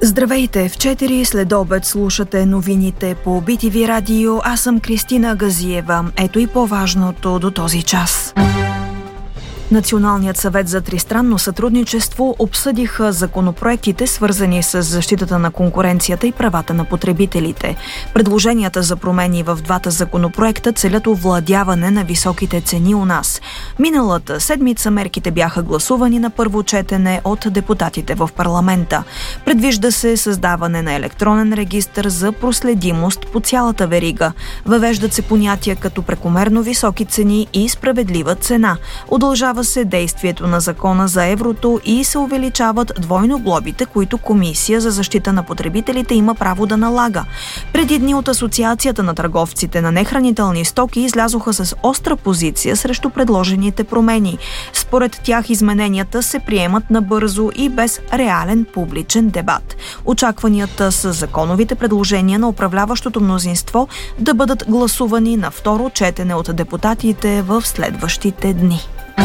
Здравейте! В 4 следобед слушате новините по BTV Радио. Аз съм Кристина Газиева. Ето и по-важното до този час. Националният съвет за тристранно сътрудничество обсъдиха законопроектите, свързани с защитата на конкуренцията и правата на потребителите. Предложенията за промени в двата законопроекта целят овладяване на високите цени у нас. Миналата седмица мерките бяха гласувани на първо четене от депутатите в парламента. Предвижда се създаване на електронен регистър за проследимост по цялата верига. Въвеждат се понятия като прекомерно високи цени и справедлива цена. Удължава се действието на закона за еврото и се увеличават двойно глобите, които Комисия за защита на потребителите има право да налага. Преди дни от Асоциацията на търговците на нехранителни стоки излязоха с остра позиция срещу предложените промени. Според тях измененията се приемат набързо и без реален публичен дебат. Очакванията са законовите предложения на управляващото мнозинство да бъдат гласувани на второ четене от депутатите в следващите дни.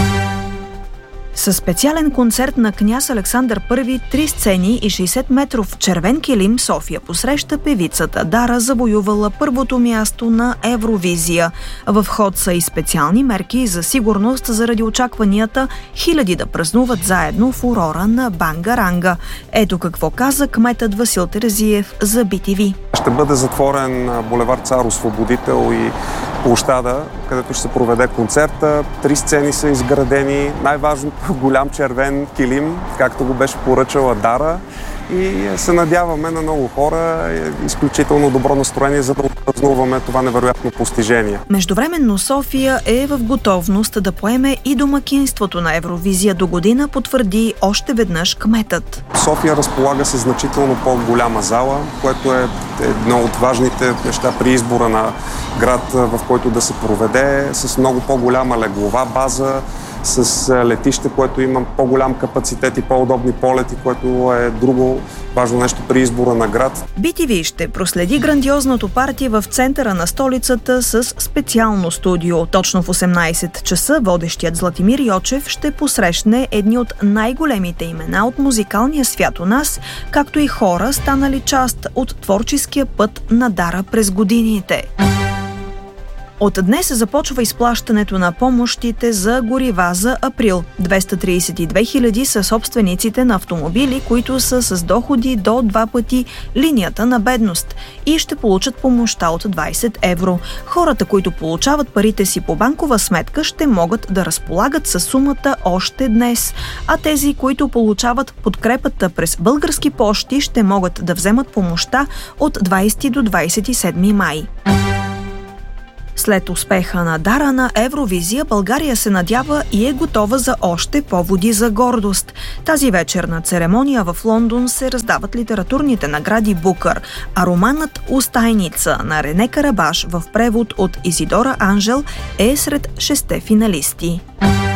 Със специален концерт на княз Александър I, 3 сцени и 60-метров червен килим, София посреща певицата Дара, завоювала първото място на Евровизия. В ход са и специални мерки за сигурност заради очакванията хиляди да празнуват заедно в урора на Бангаранга. Ето какво каза кметът Васил Терезиев за BTV. Ще бъде затворен булевард Цар-Освободител и площада, където ще се проведе концерта. 3 сцени са изградени. Най-важното голям червен килим, както го беше поръчала Дара. И се надяваме на много хора. Изключително добро настроение, за да отпразнуваме това невероятно постижение. Междувременно София е в готовност да поеме и домакинството на Евровизия до година, потвърди още веднъж кметът. София разполага с значително по-голяма зала, което е едно от важните неща при избора на град, в който да се проведе, с много по-голяма леглова база, с летище, което има по-голям капацитет и по-удобни полети, което е друго важно нещо при избора на град. BTV ще проследи грандиозното парти в центъра на столицата с специално студио. Точно в 18 часа водещият Златимир Йочев ще посрещне едни от най-големите имена от музикалния свят у нас, както и хора, станали част от творческия път на Дара през годините. От днес започва изплащането на помощите за горива за април. 232 хиляди са собствениците на автомобили, които са с доходи до 2 пъти линията на бедност и ще получат помощта от 20 евро. Хората, които получават парите си по банкова сметка, ще могат да разполагат със сумата още днес, а тези, които получават подкрепата през български пощи, ще могат да вземат помощта от 20 до 27 май. След успеха на Дара на Евровизия, България се надява и е готова за още поводи за гордост. Тази вечер на церемония в Лондон се раздават литературните награди Букър, а романът «Устайница» на Рене Карабаш в превод от Изидора Анжел е сред 6 финалисти.